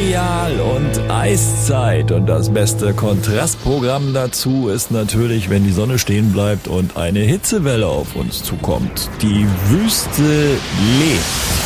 Glacial und Eiszeit. Und das beste Kontrastprogramm dazu ist natürlich, wenn die Sonne stehen bleibt und eine Hitzewelle auf uns zukommt. Die Wüste lebt.